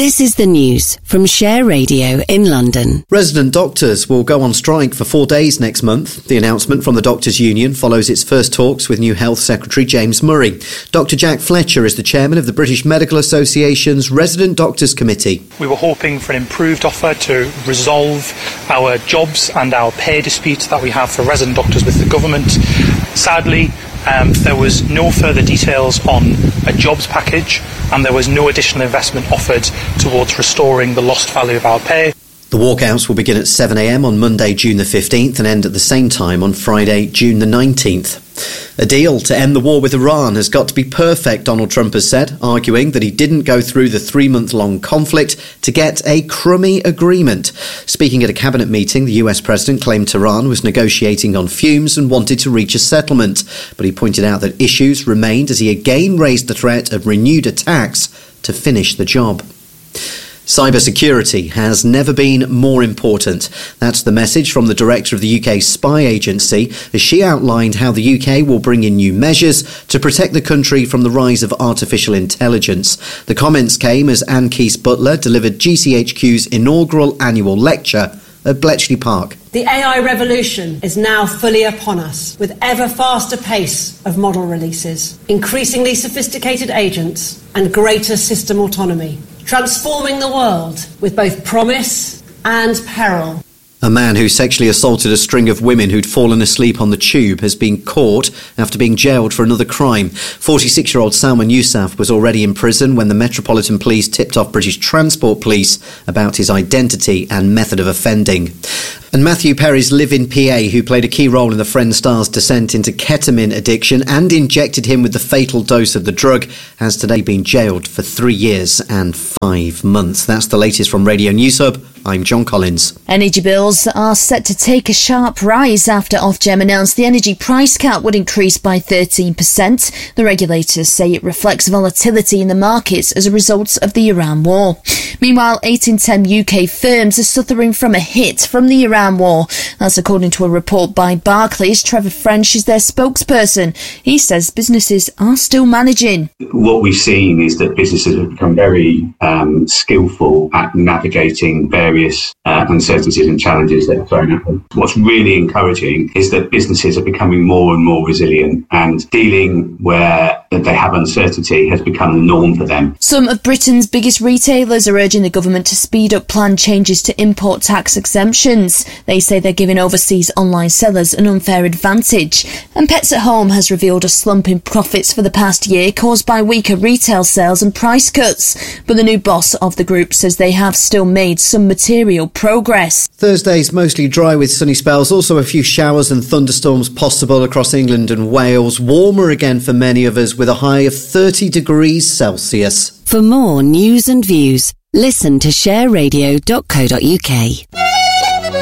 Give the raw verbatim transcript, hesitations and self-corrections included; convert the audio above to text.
This is the news from Share Radio in London. Resident doctors will go on strike for four days next month. The announcement from the Doctors' Union follows its first talks with new Health Secretary James Murray. Doctor Jack Fletcher is the chairman of the British Medical Association's Resident Doctors Committee. We were hoping for an improved offer to resolve our jobs and our pay disputes that we have for resident doctors with the government. Sadly, Um, there was no further details on a jobs package, and there was no additional investment offered towards restoring the lost value of our pay. The walkouts will begin at seven a m on Monday, June the fifteenth, and end at the same time on Friday, June the nineteenth. A deal to end the war with Iran has got to be perfect, Donald Trump has said, arguing that he didn't go through the three-month-long conflict to get a crummy agreement. Speaking at a cabinet meeting, the U S president claimed Tehran was negotiating on fumes and wanted to reach a settlement, but he pointed out that issues remained as he again raised the threat of renewed attacks to finish the job. Cybersecurity has never been more important. That's the message from the director of the U K spy agency as she outlined how the U K will bring in new measures to protect the country from the rise of artificial intelligence. The comments came as Anne Keyes-Butler delivered G C H Q's inaugural annual lecture at Bletchley Park. The A I revolution is now fully upon us, with ever faster pace of model releases, increasingly sophisticated agents and greater system autonomy, transforming the world with both promise and peril. A man who sexually assaulted a string of women who'd fallen asleep on the tube has been caught after being jailed for another crime. forty-six-year-old Salman Yousaf was already in prison when the Metropolitan Police tipped off British Transport Police about his identity and method of offending. And Matthew Perry's live-in P A, who played a key role in the Friend star's descent into ketamine addiction and injected him with the fatal dose of the drug, has today been jailed for three years and five months. That's the latest from Radio News Hub. I'm John Collins. Energy bills are set to take a sharp rise after Ofgem announced the energy price cap would increase by thirteen percent. The regulators say it reflects volatility in the markets as a result of the Iran war. Meanwhile, eight in ten U K firms are suffering from a hit from the Iran war. That's according to a report by Barclays. Trevor French is their spokesperson. He says businesses are still managing. What we've seen is that businesses have become very um, skillful at navigating various uh, uncertainties and challenges that are thrown at them. What's really encouraging is that businesses are becoming more and more resilient, and dealing where they have uncertainty has become the norm for them. Some of Britain's biggest retailers are urging the government to speed up planned changes to import tax exemptions. They say they're giving overseas online sellers an unfair advantage. And Pets at Home has revealed a slump in profits for the past year caused by weaker retail sales and price cuts. But the new boss of the group says they have still made some material progress. Thursday's mostly dry with sunny spells, also a few showers and thunderstorms possible across England and Wales. Warmer again for many of us with a high of thirty degrees Celsius. For more news and views, listen to share radio dot co dot uk.